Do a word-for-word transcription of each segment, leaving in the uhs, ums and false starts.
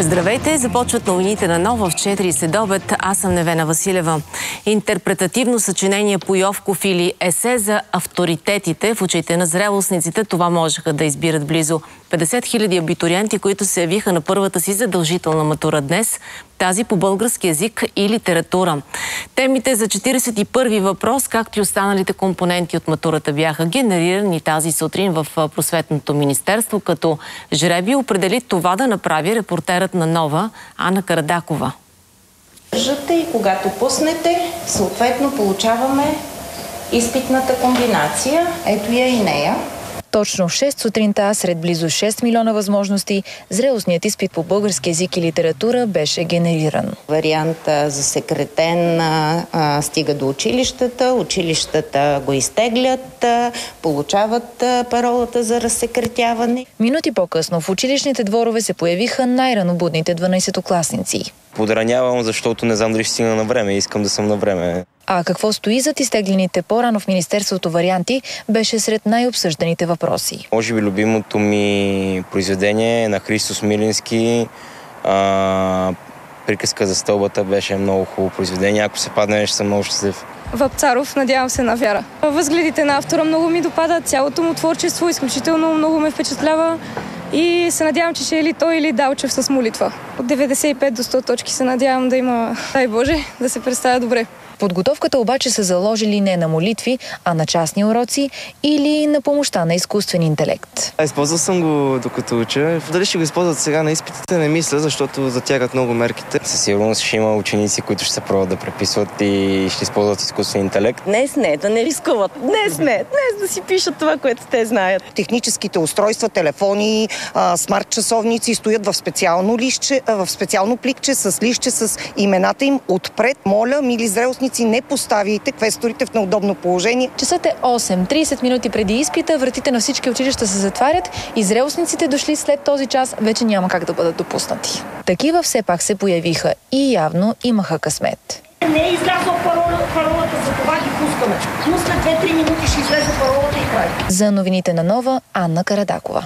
Здравейте! Започват новините на Нова в четири следобед. Аз съм Невена Василева. Интерпретативно съчинение по Йовков или есе за авторитетите в очите на зрелостниците. Това можеха да избират близо петдесет хиляди абитуриенти, които се явиха на първата си задължителна матура днес. Тази по български език и литература. Темите за четиридесет и първи въпрос, както и останалите компоненти от матурата, бяха генерирани тази сутрин в Просветното министерство, като жребий определи това да направи репортерът на Нова Ана Карадакова. Държате и когато пуснете, съответно получаваме изпитната комбинация. Ето я и нея. Точно в шест сутринта, сред близо шест милиона възможности, зрелостният изпит по български език и литература беше генериран. Варианта засекретен а, стига до училищата, училищата го изтеглят, а, получават а, паролата за разсекретяване. Минути по-късно в училищните дворове се появиха най-рано будните дванайсетокласници. Подранявам, защото не знам дали ще стигна на време. Искам да съм на време. А какво стои зад изтеглените по-рано в Министерството варианти, беше сред най-обсъжданите въпроси. Може би любимото ми произведение е на Христо Смилински. А, Приказка за стълбата беше много хубаво произведение. Ако се падне, ще съм много щастлив. Вапцаров, надявам се на вяра. Възгледите на автора много ми допадат, цялото му творчество изключително много ме впечатлява и се надявам, че ще е или той, или Далчев с молитва. От деветдесет и пет до сто точки се надявам да има, дай Боже, да се представя добре. Подготовката обаче са заложили не на молитви, а на частни уроци или на помощта на изкуствен интелект. Използвал съм го докато уча. Дали ще го използват сега на изпитите, не мисля, защото затягат много мерките. Със сигурност ще има ученици, които ще се пробват да преписват и ще използват изкуствен интелект. Днес не, да не рискуват. Днес не. Днес да си пишат това, което те знаят. Техническите устройства, телефони, смарт-часовници стоят в специално листче, в специално пликче с листче с имената им отпред. Моля, мили зрелостници, не поставяйте квесторите в неудобно положение. Часът е осем. трийсет минути преди изпита, вратите на всички училища се затварят и зрелостниците, дошли след този час, вече няма как да бъдат допуснати. Такива все пак се появиха и явно имаха късмет. Не е излязла парола, паролата, за това ги пускаме. Но след две-три минути ще излезе паролата и край. За новините на Нова, Анна Карадакова.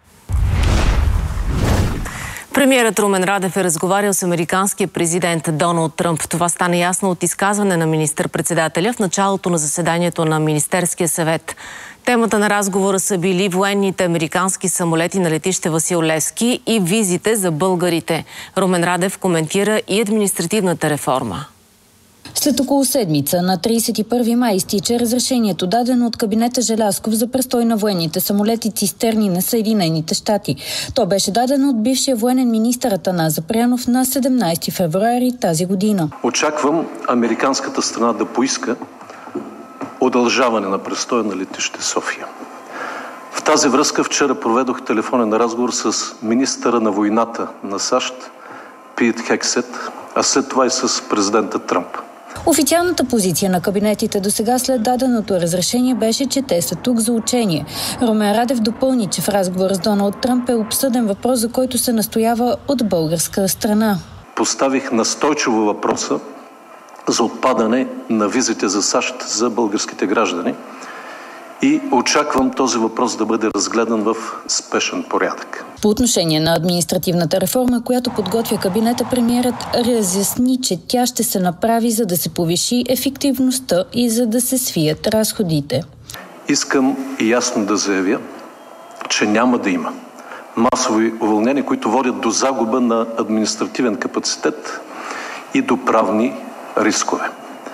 Премиерът Румен Радев е разговарял с американския президент Доналд Тръмп. Това стана ясно от изказване на министър-председателя в началото на заседанието на Министерския съвет. Темата на разговора са били военните американски самолети на летище Васил Левски и визите за българите. Румен Радев коментира и административната реформа. След около седмица, на трийсет и първи май, изтича разрешението, дадено от кабинета Желязков за престой на военните самолети цистерни на Съединените щати. То беше дадено от бившия военен министър Атанас Запрянов на седемнайсети февруари тази година. Очаквам американската страна да поиска удължаване на престоя на летище София. В тази връзка вчера проведох телефонен разговор с министъра на войната на САЩ Пит Хексет, а след това и с президента Тръмп. Официалната позиция на кабинетите до сега след даденото разрешение беше, че те са тук за учение. Румен Радев допълни, че в разговора с Доналд Тръмп е обсъден въпрос, за който се настоява от българска страна. Поставих настойчиво въпроса за отпадане на визите за САЩ за българските граждани и очаквам този въпрос да бъде разгледан в спешен порядък. По отношение на административната реформа, която подготвя кабинета, премиерът разясни, че тя ще се направи, за да се повиши ефективността и за да се свият разходите. Искам ясно да заявя, че няма да има масови уволнения, които водят до загуба на административен капацитет и до правни рискове.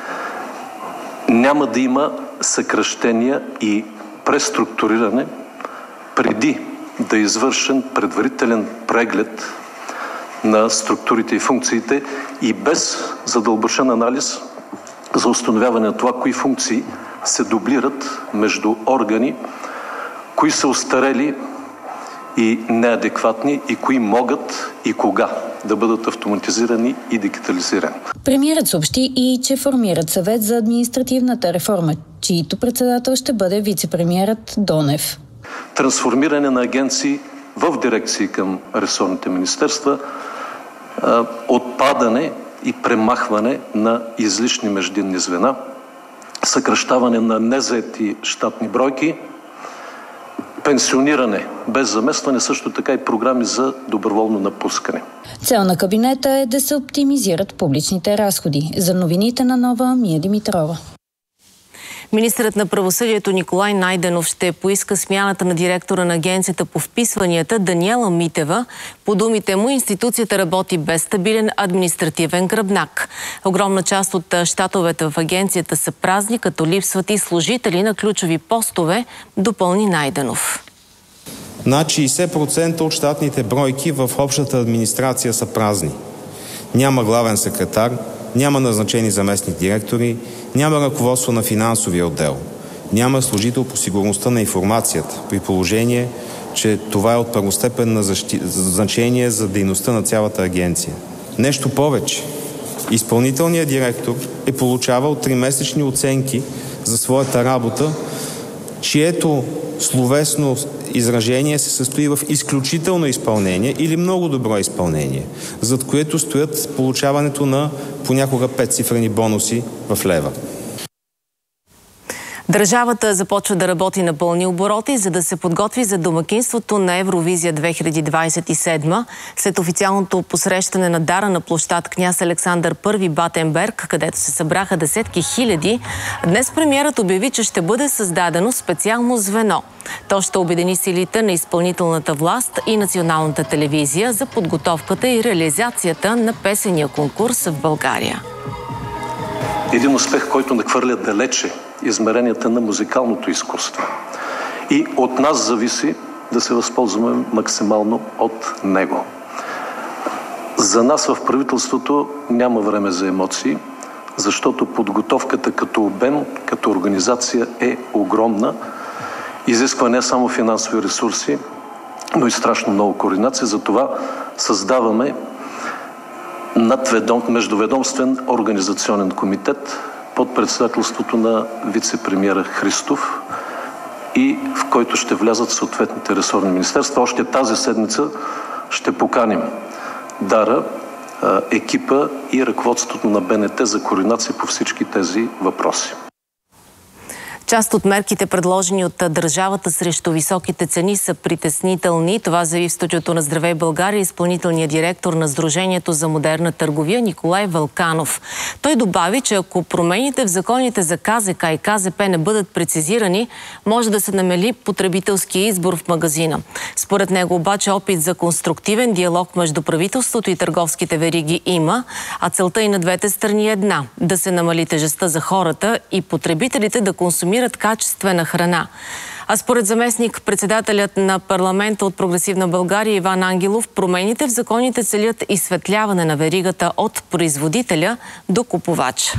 Няма да има съкращения и преструктуриране преди да е извършен предварителен преглед на структурите и функциите и без задълбочен анализ за установяване на това, кои функции се дублират между органи, кои са остарели и неадекватни и кои могат и кога да бъдат автоматизирани и дигитализирани. Премиерът съобщи и, че формират съвет за административната реформа, чието председател ще бъде вицепремиерът Донев. Трансформиране на агенции в дирекции към ресорните министерства, отпадане и премахване на излишни междинни звена, съкращаване на незаети щатни бройки, пенсиониране без заместване, също така и програми за доброволно напускане. Цел на кабинета е да се оптимизират публичните разходи. За новините на Нова, Мия Димитрова. Министърът на правосъдието Николай Найденов ще поиска смяната на директора на Агенцията по вписванията Даниела Митева. По думите му, институцията работи без стабилен административен гръбнак. Огромна част от щатовете в агенцията са празни, като липсват и служители на ключови постове, допълни Найденов. Над шейсет процента от щатните бройки в общата администрация са празни. Няма главен секретар, няма назначени заместник директори, няма ръководство на финансовия отдел, няма служител по сигурността на информацията, при положение, че това е от първостепенно защи... значение за дейността на цялата агенция. Нещо повече. Изпълнителният директор е получавал тримесечни оценки за своята работа, чието словесно изражение се състои в изключително изпълнение или много добро изпълнение, зад което стоят получаването на понякога петцифрени бонуси в лева. Държавата започва да работи на пълни обороти, за да се подготви за домакинството на Евровизия две хиляди двадесет и седма. След официалното посрещане на дара на площад Княз Александър Първи Батенберг, където се събраха десетки хиляди, днес премиерът обяви, че ще бъде създадено специално звено. То ще обедини силите на изпълнителната власт и националната телевизия за подготовката и реализацията на песения конкурс в България. Един успех, който нахвърля далече измеренията на музикалното изкуство. И от нас зависи да се възползваме максимално от него. За нас в правителството няма време за емоции, защото подготовката като обем, като организация е огромна. Изисква не само финансови ресурси, но и страшно много координация. Затова създаваме надведом, междуведомствен организационен комитет под председателството на вице-премиера Христов и в който ще влязат съответните ресорни министерства. Още тази седмица ще поканим Дара, екипа и ръководството на БНТ за координация по всички тези въпроси. Част от мерките, предложени от държавата срещу високите цени, са притеснителни. Това заяви в студиото на Здравей България изпълнителният директор на Сдружението за модерна търговия Николай Вълканов. Той добави, че ако промените в законите за КЗК и КЗП не бъдат прецизирани, може да се намали потребителския избор в магазина. Според него обаче опит за конструктивен диалог между правителството и търговските вериги има, а целта и на двете страни е една – да се намали тежестта за хората и потребителите да консумират качествена храна. А според заместник председателят на парламента от Прогресивна България Иван Ангелов, промените в законите целят изсветляване на веригата от производителя до купувача.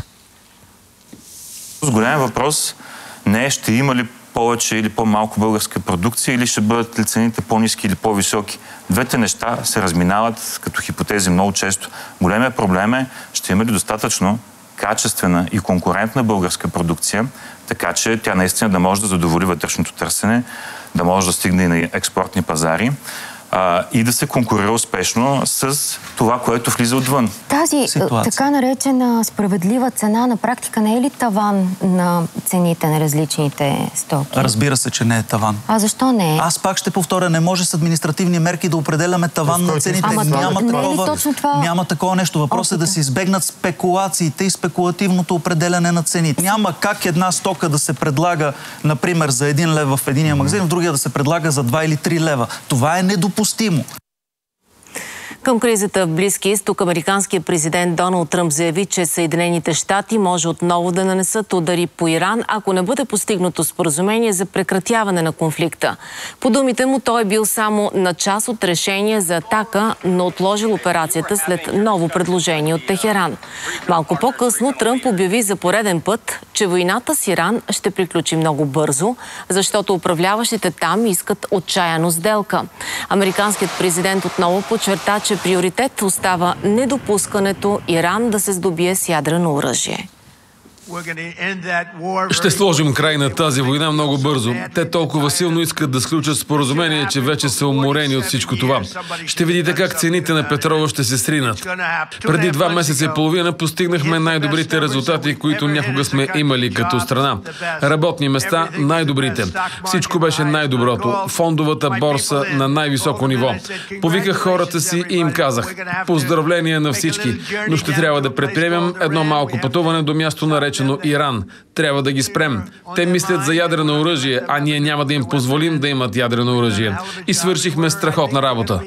С голям въпрос не е ще има ли повече или по-малко българска продукция или ще бъдат ли цените по-ниски или по-високи. Двете неща се разминават като хипотези много често. Големият проблем е ще има ли достатъчно качествена и конкурентна българска продукция, така че тя наистина да може да задоволи вътрешното търсене, да може да стигне и на експортни пазари а, и да се конкурира успешно с това, което влиза отвън. Тази ситуация. Така наречена справедлива цена на практика не е ли таван на цените на различните стоки? Разбира се, че не е таван. А защо не е? Аз пак ще повторя, не може с административни мерки да определяме таван на цените. Ама няма, не такова, е това... няма такова нещо. Въпросът е да се избегнат спекулациите и спекулативното определяне на цените. Няма как една стока да се предлага, например, за един лев в единия магазин, в другия да се предлага за два или три лева. Това е недопустимо. Към кризата в Близкия изток, американският президент Доналд Тръмп заяви, че Съединените щати може отново да нанесат удари по Иран, ако не бъде постигнато споразумение за прекратяване на конфликта. По думите му, той е бил само на част от решение за атака, но отложил операцията след ново предложение от Техеран. Малко по-късно Тръмп обяви за пореден път, че войната с Иран ще приключи много бързо, защото управляващите там искат отчаяно сделка. Американският президент отново подчерта, че приоритет остава недопускането Иран да се здобие с ядрено оръжие. Ще сложим край на тази война много бързо. Те толкова силно искат да сключат споразумение, че вече са уморени от всичко това. Ще видите как цените на петрола ще се сринат. Преди два месеца и половина постигнахме най-добрите резултати, които някога сме имали като страна. Работни места – най-добрите. Всичко беше най-доброто. Фондовата борса на най-високо ниво. Повиках хората си и им казах: поздравления на всички, но ще трябва да предприемем едно малко пътуване до място наречено Иран. Трябва да ги спрем. Те мислят за ядрено оръжие, а ние няма да им позволим да имат ядрено оръжие. И свършихме страхотна работа.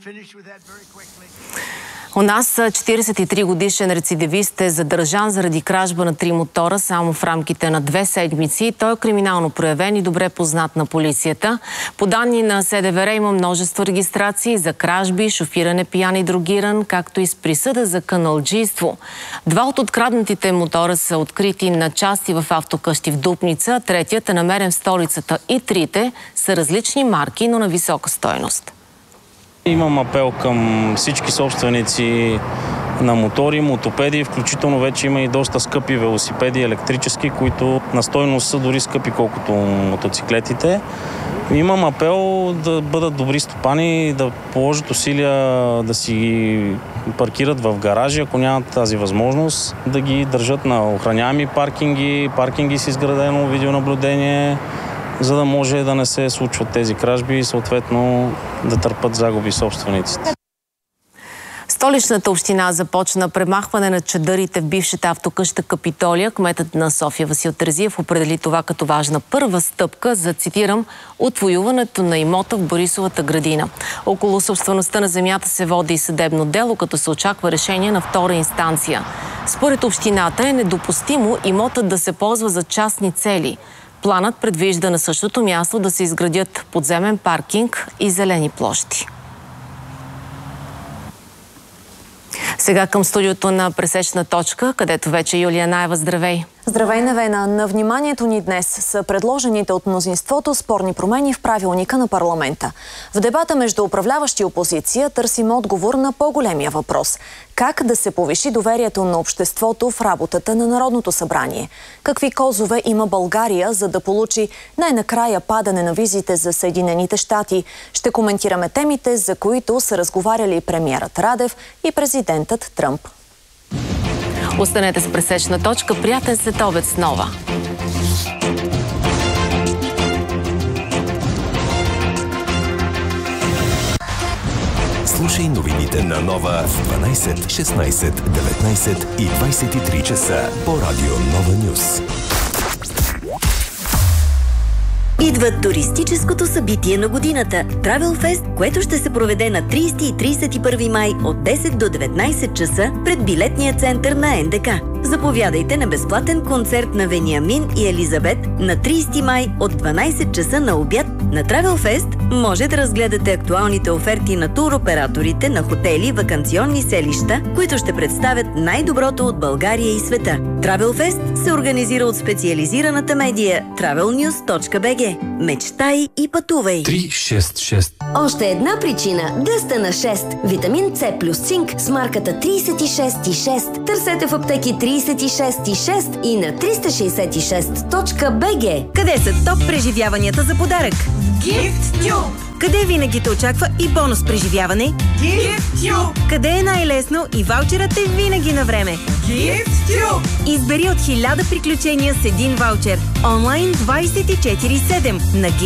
У нас четиридесет и три годишен рецидивист е задържан заради кражба на три мотора само в рамките на две седмици. Той е криминално проявен и добре познат на полицията. По данни на СДВР има множество регистрации за кражби, шофиране пиян и дрогиран, както и с присъда за каналджийство. Два от откраднатите мотора са открити на части в автокъщи в Дупница, третият е намерен в столицата и трите са различни марки, но на висока стойност. Имам апел към всички собственици на мотори, мотопеди, включително вече има и доста скъпи велосипеди електрически, които на стойност са дори скъпи колкото мотоциклетите. Имам апел да бъдат добри стопани, да положат усилия да си ги паркират в гаражи, ако нямат тази възможност, да ги държат на охраняеми паркинги, паркинги с изградено видеонаблюдение, за да може да не се случват тези кражби и съответно да търпят загуби собствениците. Столичната община започна премахване на чадърите в бившата автокъща Капитолия. Кметът на София Васил Терзиев определи това като важна първа стъпка за, цитирам, отвоюването на имота в Борисовата градина. Около собствеността на земята се води и съдебно дело, като се очаква решение на втора инстанция. Според общината е недопустимо имотът да се ползва за частни цели. Планът предвижда на същото място да се изградят подземен паркинг и зелени площи. Сега към студиото на Пресечна точка, където вече Юлия Наева. Здравей! Здравей, Невена! На вниманието ни днес са предложените от мнозинството спорни промени в правилника на парламента. В дебата между управляващи и опозиция търсим отговор на по-големия въпрос. Как да се повиши доверието на обществото в работата на Народното събрание? Какви козове има България, за да получи най-накрая падане на визите за Съединените щати? Ще коментираме темите, за които са разговаряли премиерът Радев и президентът Тръмп. Останете с Пресечна точка. Приятен следобед с Нова. Слушай новините на Нова в дванайсет, шестнайсет, деветнайсет и двайсет и три часа по радио Нова Нюс. Идва туристическото събитие на годината – Travel Fest, което ще се проведе на трийсети и трийсет и първи май от десет до деветнайсет часа пред билетния център на Ен Де Ка. Заповядайте на безплатен концерт на Вениамин и Елизабет на трийсети май от дванайсет часа на обяд. На Travel Fest може да разгледате актуалните оферти на туроператорите на хотели и ваканционни селища, които ще представят най-доброто от България и света. Travel Fest се организира от специализираната медия травел нюз точка би джи. Мечтай и пътувай! три шест шест. Още една причина да сте на шест. Витамин С плюс цинк с марката трийсет и шест и шест. Търсете в аптеки трийсет и шест и шест и на триста шейсет и шест точка би джи. Къде са топ преживяванията за подарък? GiftTube! Къде винаги те очаква и бонус преживяване? GiftTube! Къде е най-лесно и ваучерът е винаги на време? GiftTube! Избери от хиляда приключения с един ваучер. Онлайн двайсет и четири седем на